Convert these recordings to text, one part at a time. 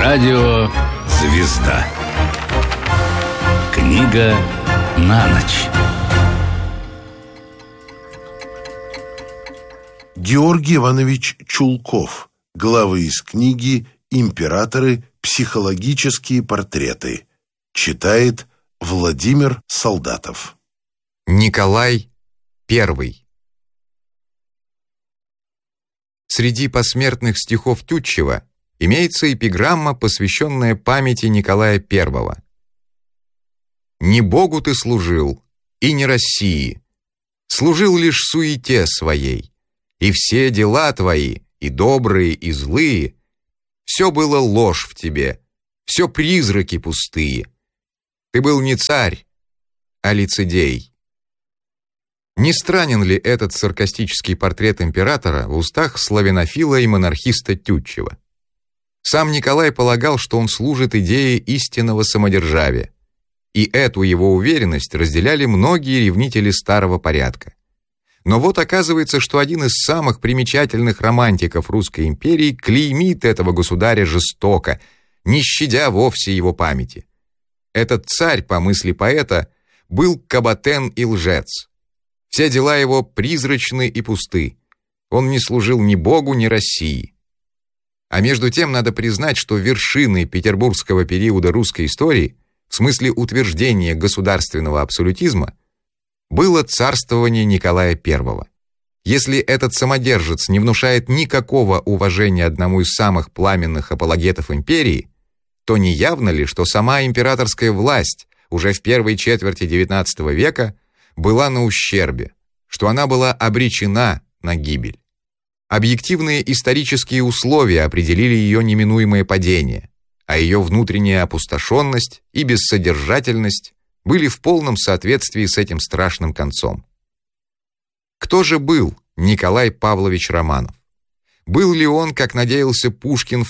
Радио «Звезда». Книга на ночь. Георгий Иванович Чулков. Главы из книги «Императоры. Психологические портреты». Читает Владимир Солдатов. Николай I. Среди посмертных стихов Тютчева имеется эпиграмма, посвященная памяти Николая I. «Не Богу ты служил, и не России, служил лишь суете своей, и все дела твои, и добрые, и злые, все было ложь в тебе, все призраки пустые. Ты был не царь, а лицедей». Не странен ли этот саркастический портрет императора в устах славянофила и монархиста Тютчева? Сам Николай полагал, что он служит идее истинного самодержавия, и эту его уверенность разделяли многие ревнители старого порядка. Но вот оказывается, что один из самых примечательных романтиков Русской империи клеймит этого государя жестоко, не щадя вовсе его памяти. Этот царь, по мысли поэта, был кабатен и лжец. Все дела его призрачны и пусты. Он не служил ни Богу, ни России. А между тем надо признать, что вершиной петербургского периода русской истории, в смысле утверждения государственного абсолютизма, было царствование Николая I. Если этот самодержец не внушает никакого уважения одному из самых пламенных апологетов империи, то не явно ли, что сама императорская власть уже в первой четверти XIX века была на ущербе, что она была обречена на гибель. Объективные исторические условия определили ее неминуемое падение, а ее внутренняя опустошенность и бессодержательность были в полном соответствии с этим страшным концом. Кто же был Николай Павлович Романов? Был ли он, как надеялся Пушкин в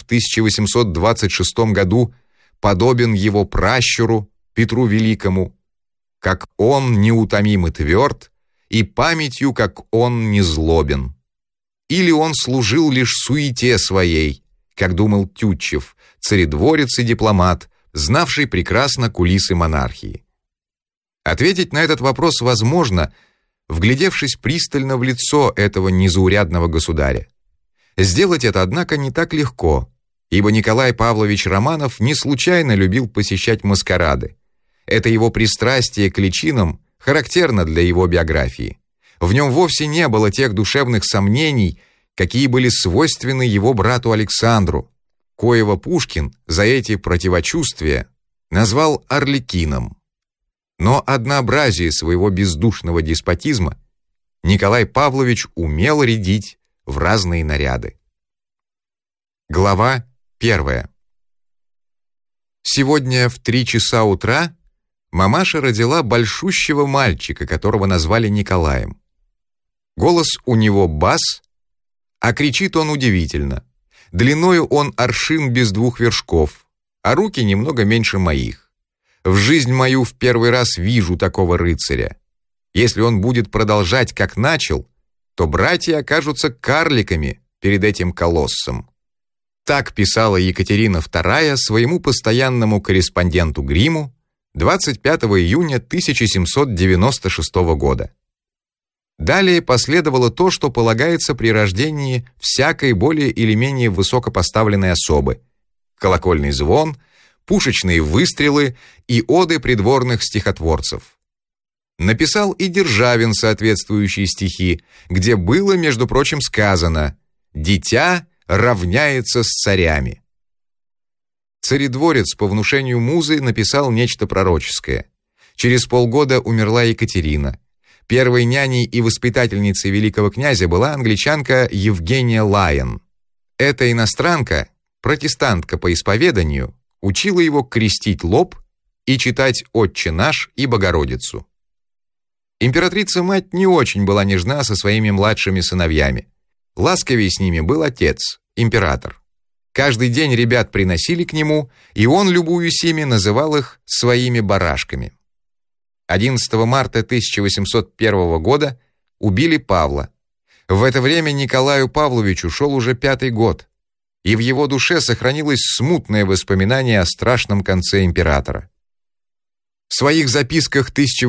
1826 году, подобен его пращуру Петру Великому, как он неутомим и тверд, и памятью, как он не злобен? Или он служил лишь суете своей, как думал Тютчев, царедворец и дипломат, знавший прекрасно кулисы монархии? Ответить на этот вопрос возможно, вглядевшись пристально в лицо этого незаурядного государя. Сделать это, однако, не так легко, ибо Николай Павлович Романов не случайно любил посещать маскарады. Это его пристрастие к личинам характерно для его биографии. В нем вовсе не было тех душевных сомнений, какие были свойственны его брату Александру, коего Пушкин за эти противочувствия назвал арлекином. Но однообразие своего бездушного деспотизма Николай Павлович умел рядить в разные наряды. Глава 1. Сегодня в 3 часа утра мамаша родила большущего мальчика, которого назвали Николаем. Голос у него бас, а кричит он удивительно. Длиною он аршин без 2 вершков, а руки немного меньше моих. В жизнь мою в первый раз вижу такого рыцаря. Если он будет продолжать, как начал, то братья окажутся карликами перед этим колоссом. Так писала Екатерина II своему постоянному корреспонденту Гримму 25 июня 1796 года. Далее последовало то, что полагается при рождении всякой более или менее высокопоставленной особы: колокольный звон, пушечные выстрелы и оды придворных стихотворцев. Написал и Державин соответствующие стихи, где было, между прочим, сказано: «Дитя равняется с царями». Царедворец по внушению музы написал нечто пророческое. Через полгода умерла Екатерина. Первой няней и воспитательницей великого князя была англичанка Евгения Лайон. Эта иностранка, протестантка по исповеданию, учила его крестить лоб и читать «Отче наш» и «Богородицу». Императрица-мать не очень была нежна со своими младшими сыновьями. Ласковее с ними был отец, император. Каждый день ребят приносили к нему, и он, любуясь ими, называл их своими барашками. 11 марта 1801 года убили Павла. В это время Николаю Павловичу шел уже 5-й год. и в его душе сохранилось смутное воспоминание о страшном конце императора. В своих записках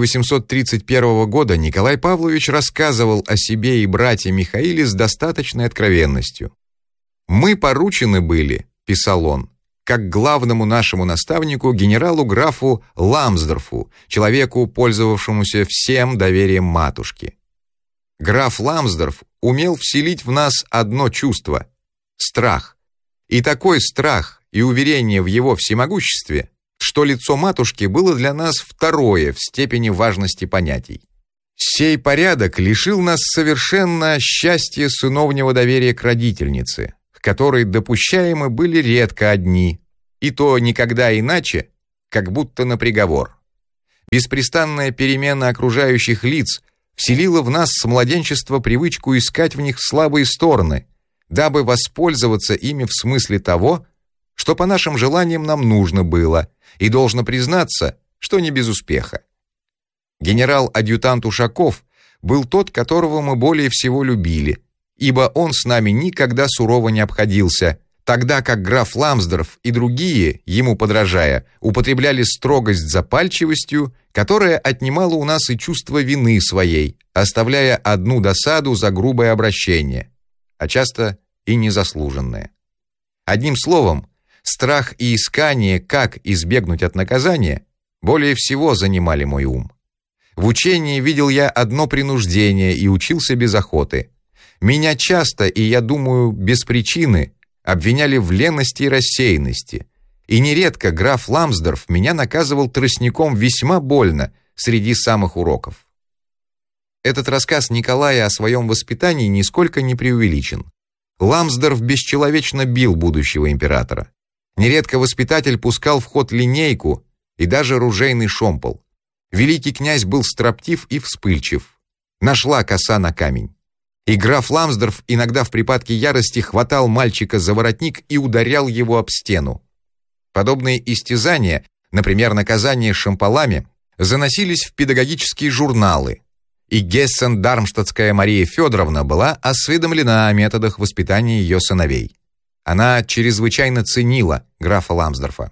1831 года Николай Павлович рассказывал о себе и брате Михаиле с достаточной откровенностью. «Мы поручены были, — писал он, — как главному нашему наставнику, генералу-графу Ламсдорфу, человеку, пользовавшемуся всем доверием матушки. Граф Ламсдорф умел вселить в нас одно чувство — страх. И такой страх и уверение в его всемогуществе, что лицо матушки было для нас второе в степени важности понятий. Сей порядок лишил нас совершенно счастья сыновнего доверия к родительнице, к которой допущаемы были редко одни, и то никогда иначе, как будто на приговор. Беспрестанная перемена окружающих лиц вселила в нас с младенчества привычку искать в них слабые стороны, дабы воспользоваться ими в смысле того, что по нашим желаниям нам нужно было, и должно признаться, что не без успеха. Генерал-адъютант Ушаков был тот, которого мы более всего любили, ибо он с нами никогда сурово не обходился, тогда как граф Ламсдорф и другие, ему подражая, употребляли строгость запальчивостью, которая отнимала у нас и чувство вины своей, оставляя одну досаду за грубое обращение, а часто и незаслуженное. Одним словом, страх и искание, как избегнуть от наказания, более всего занимали мой ум. В учении видел я одно принуждение и учился без охоты. Меня часто, и я думаю, без причины, обвиняли в лености и рассеянности, и нередко граф Ламсдорф меня наказывал тростником весьма больно среди самых уроков. Этот рассказ Николая о своем воспитании нисколько не преувеличен. Ламсдорф бесчеловечно бил будущего императора. Нередко воспитатель пускал в ход линейку и даже ружейный шомпол. Великий князь был строптив и вспыльчив. Нашла коса на камень. И граф Ламсдорф иногда в припадке ярости хватал мальчика за воротник и ударял его об стену. Подобные истязания, например, наказание шомполами, заносились в педагогические журналы, и Гессен-Дармштадтская Мария Федоровна была осведомлена о методах воспитания ее сыновей. Она чрезвычайно ценила графа Ламсдорфа.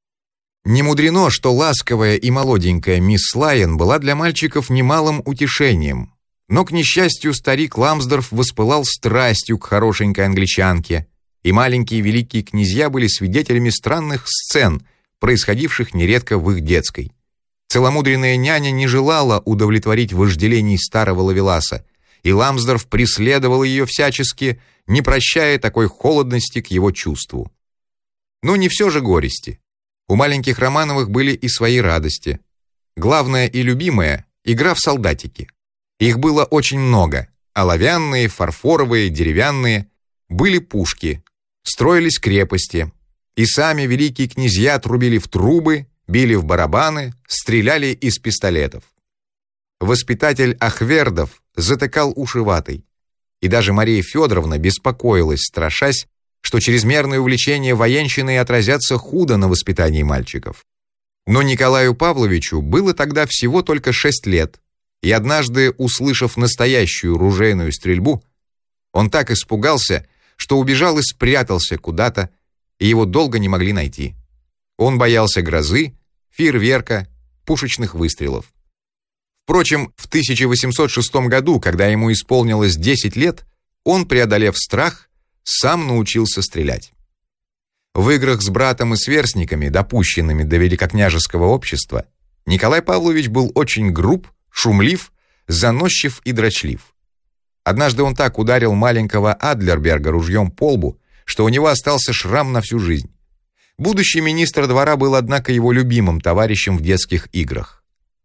Не мудрено, что ласковая и молоденькая мисс Лайен была для мальчиков немалым утешением, но, к несчастью, старик Ламсдорф воспылал страстью к хорошенькой англичанке, и маленькие великие князья были свидетелями странных сцен, происходивших нередко в их детской. Целомудренная няня не желала удовлетворить вожделений старого ловеласа, и Ламсдорф преследовал ее всячески, не прощая такой холодности к его чувству. Но не все же горести. У маленьких Романовых были и свои радости. Главное и любимое — игра в солдатики. Их было очень много. Оловянные, фарфоровые, деревянные. Были пушки. Строились крепости. И сами великие князья трубили в трубы, били в барабаны, стреляли из пистолетов. Воспитатель Ахвердов затыкал уши ватой. И даже Мария Федоровна беспокоилась, страшась, что чрезмерное увлечение военщиной отразятся худо на воспитании мальчиков. Но Николаю Павловичу было тогда всего только 6 лет, и однажды, услышав настоящую ружейную стрельбу, он так испугался, что убежал и спрятался куда-то, и его долго не могли найти. Он боялся грозы, фейерверка, пушечных выстрелов. Впрочем, в 1806 году, когда ему исполнилось 10 лет, он, преодолев страх, сам научился стрелять. В играх с братом и сверстниками, допущенными до великокняжеского общества, Николай Павлович был очень груб, шумлив, заносчив и дрочлив. Однажды он так ударил маленького Адлерберга ружьем по лбу, что у него остался шрам на всю жизнь. Будущий министр двора был, однако, его любимым товарищем в детских играх.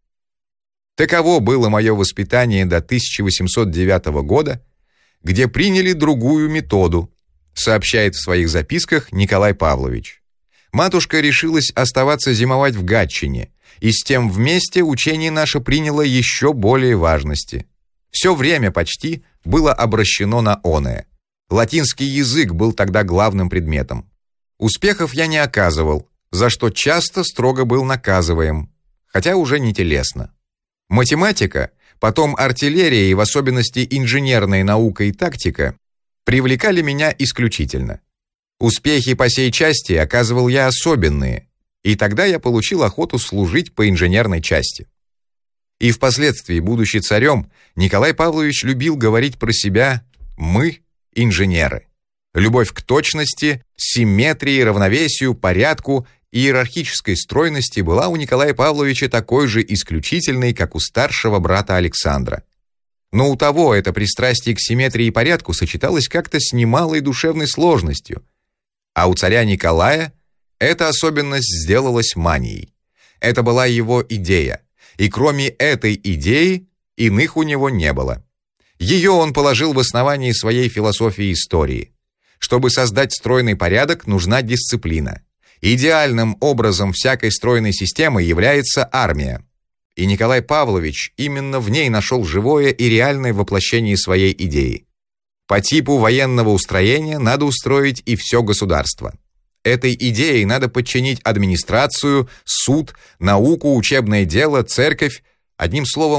Таково было мое воспитание до 1809 года, где приняли другую методу, сообщает в своих записках Николай Павлович. Матушка решилась оставаться зимовать в Гатчине, и с тем вместе учение наше приняло еще более важности. Все время почти было обращено на оное. Латинский язык был тогда главным предметом. Успехов я не оказывал, за что часто строго был наказываем, хотя уже не телесно. Математика, потом артиллерия и в особенности инженерная наука и тактика привлекали меня исключительно. Успехи по сей части оказывал я особенные, и тогда я получил охоту служить по инженерной части. И впоследствии, будучи царем, Николай Павлович любил говорить про себя «мы – инженеры». Любовь к точности, симметрии, равновесию, порядку и иерархической стройности была у Николая Павловича такой же исключительной, как у старшего брата Александра. Но у того это пристрастие к симметрии и порядку сочеталось как-то с немалой душевной сложностью, а у царя Николая эта особенность сделалась манией. Это была его идея, и кроме этой идеи иных у него не было. Ее он положил в основании своей философии истории. Чтобы создать стройный порядок, нужна дисциплина. Идеальным образом всякой стройной системы является армия. И Николай Павлович именно в ней нашел живое и реальное воплощение своей идеи. По типу военного устроения надо устроить и все государство. Этой идее надо подчинить администрацию, суд, науку, учебное дело, церковь, одним словом,